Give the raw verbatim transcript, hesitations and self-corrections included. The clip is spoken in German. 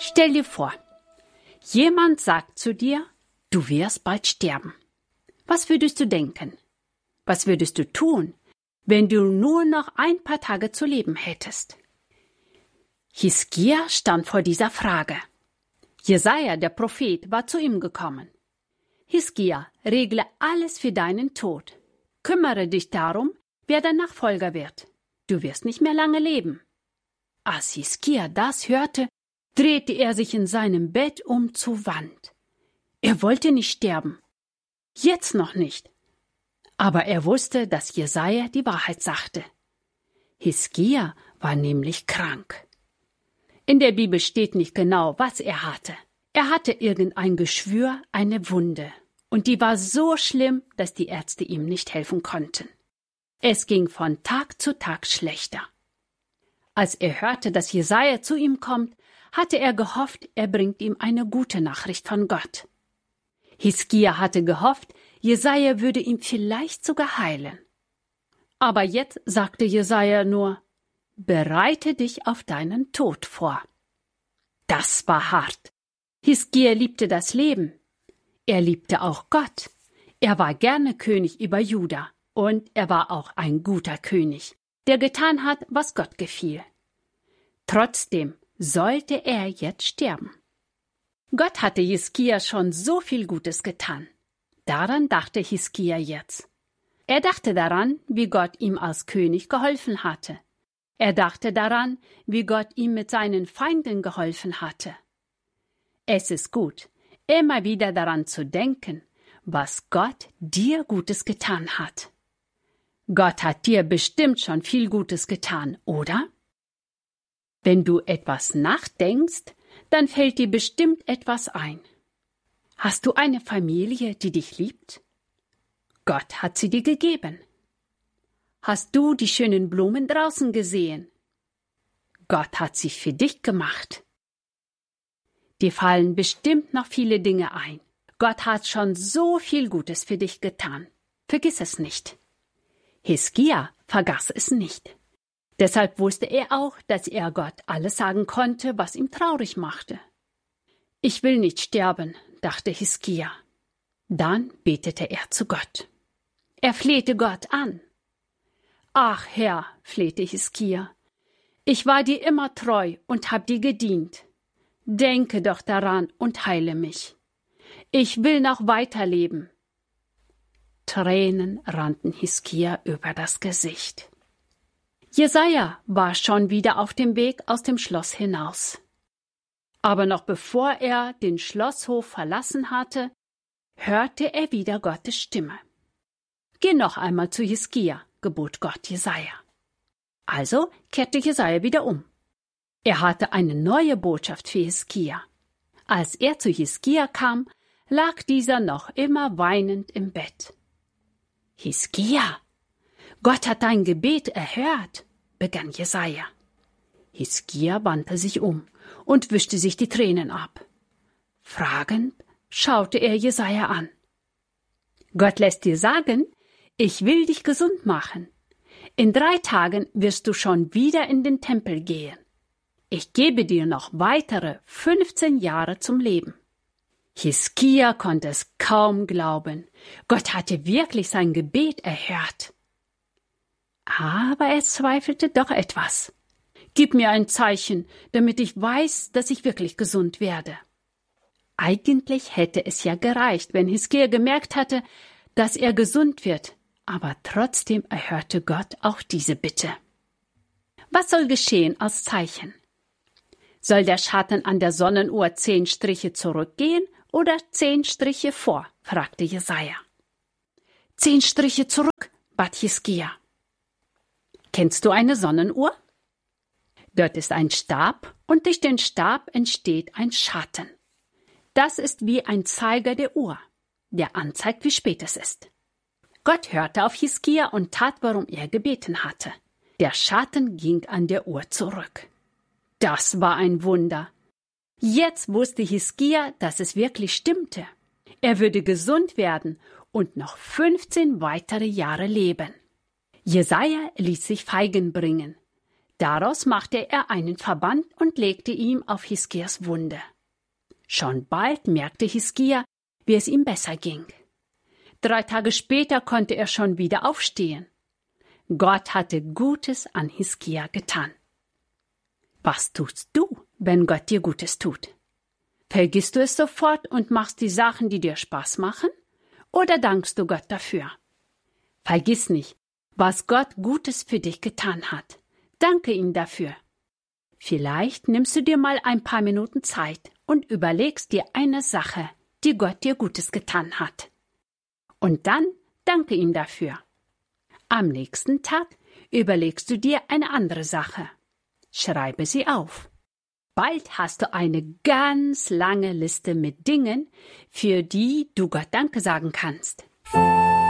Stell dir vor, jemand sagt zu dir, du wirst bald sterben. Was würdest du denken? Was würdest du tun, wenn du nur noch ein paar Tage zu leben hättest? Hiskia stand vor dieser Frage. Jesaja, der Prophet, war zu ihm gekommen. Hiskia, regle alles für deinen Tod. Kümmere dich darum, wer dein Nachfolger wird. Du wirst nicht mehr lange leben. Als Hiskia das hörte, drehte er sich in seinem Bett um zur Wand. Er wollte nicht sterben. Jetzt noch nicht. Aber er wusste, dass Jesaja die Wahrheit sagte. Hiskia war nämlich krank. In der Bibel steht nicht genau, was er hatte. Er hatte irgendein Geschwür, eine Wunde. Und die war so schlimm, dass die Ärzte ihm nicht helfen konnten. Es ging von Tag zu Tag schlechter. Als er hörte, dass Jesaja zu ihm kommt, hatte er gehofft, er bringt ihm eine gute Nachricht von Gott. Hiskia hatte gehofft, Jesaja würde ihn vielleicht sogar heilen. Aber jetzt sagte Jesaja nur, bereite dich auf deinen Tod vor. Das war hart. Hiskia liebte das Leben. Er liebte auch Gott. Er war gerne König über Juda. Und er war auch ein guter König, der getan hat, was Gott gefiel. Trotzdem sollte er jetzt sterben. Gott hatte Hiskia schon so viel Gutes getan. Daran dachte Hiskia jetzt. Er dachte daran, wie Gott ihm als König geholfen hatte. Er dachte daran, wie Gott ihm mit seinen Feinden geholfen hatte. Es ist gut, immer wieder daran zu denken, was Gott dir Gutes getan hat. Gott hat dir bestimmt schon viel Gutes getan, oder? Wenn du etwas nachdenkst, dann fällt dir bestimmt etwas ein. Hast du eine Familie, die dich liebt? Gott hat sie dir gegeben. Hast du die schönen Blumen draußen gesehen? Gott hat sie für dich gemacht. Dir fallen bestimmt noch viele Dinge ein. Gott hat schon so viel Gutes für dich getan. Vergiss es nicht. Hiskia vergaß es nicht. Deshalb wusste er auch, dass er Gott alles sagen konnte, was ihm traurig machte. Ich will nicht sterben, dachte Hiskia. Dann betete er zu Gott. Er flehte Gott an. Ach Herr, flehte Hiskia, ich war dir immer treu und hab dir gedient. Denke doch daran und heile mich. Ich will noch weiterleben. Tränen rannten Hiskia über das Gesicht. Jesaja war schon wieder auf dem Weg aus dem Schloss hinaus. Aber noch bevor er den Schlosshof verlassen hatte, hörte er wieder Gottes Stimme. Geh noch einmal zu Hiskia, gebot Gott Jesaja. Also kehrte Jesaja wieder um. Er hatte eine neue Botschaft für Hiskia. Als er zu Hiskia kam, lag dieser noch immer weinend im Bett. Hiskia, Gott hat dein Gebet erhört, begann Jesaja. Hiskia wandte sich um und wischte sich die Tränen ab. Fragend schaute er Jesaja an. Gott lässt dir sagen, ich will dich gesund machen. In drei Tagen wirst du schon wieder in den Tempel gehen. Ich gebe dir noch weitere fünfzehn Jahre zum Leben. Hiskia konnte es kaum glauben. Gott hatte wirklich sein Gebet erhört. Aber er zweifelte doch etwas. Gib mir ein Zeichen, damit ich weiß, dass ich wirklich gesund werde. Eigentlich hätte es ja gereicht, wenn Hiskia gemerkt hatte, dass er gesund wird. Aber trotzdem erhörte Gott auch diese Bitte. Was soll geschehen als Zeichen? Soll der Schatten an der Sonnenuhr zehn Striche zurückgehen oder zehn Striche vor? Fragte Jesaja. Zehn Striche zurück, bat Hiskia. Kennst du eine Sonnenuhr? Dort ist ein Stab und durch den Stab entsteht ein Schatten. Das ist wie ein Zeiger der Uhr, der anzeigt, wie spät es ist. Gott hörte auf Hiskia und tat, worum er gebeten hatte. Der Schatten ging an der Uhr zurück. Das war ein Wunder. Jetzt wusste Hiskia, dass es wirklich stimmte. Er würde gesund werden und noch fünfzehn weitere Jahre leben. Jesaja ließ sich Feigen bringen. Daraus machte er einen Verband und legte ihn auf Hiskias Wunde. Schon bald merkte Hiskia, wie es ihm besser ging. Drei Tage später konnte er schon wieder aufstehen. Gott hatte Gutes an Hiskia getan. Was tust du, wenn Gott dir Gutes tut? Vergisst du es sofort und machst die Sachen, die dir Spaß machen? Oder dankst du Gott dafür? Vergiss nicht, was Gott Gutes für dich getan hat. Danke ihm dafür. Vielleicht nimmst du dir mal ein paar Minuten Zeit und überlegst dir eine Sache, die Gott dir Gutes getan hat. Und dann danke ihm dafür. Am nächsten Tag überlegst du dir eine andere Sache. Schreibe sie auf. Bald hast du eine ganz lange Liste mit Dingen, für die du Gott Danke sagen kannst.